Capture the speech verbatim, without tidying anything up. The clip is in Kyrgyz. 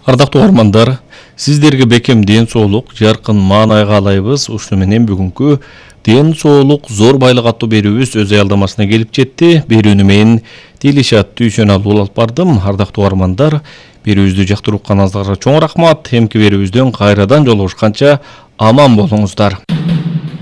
Ардактуу угармандар, сиздерге бекем ден соолук, жаркын маанай каалайбыз. Ушуну менен бүгүнкү ден соолук зор байлык аттуу берүүбүз өз аялдамасына келип жетти. Берүүнү мен Дилишат Дүйшөналы алып бардым. Ардактуу угармандар, берүүбүздү жактырып укканыңыздарга чоң рахмат. Эмки берүүбүздөн кайрадан жолугушканча аман болуңуздар.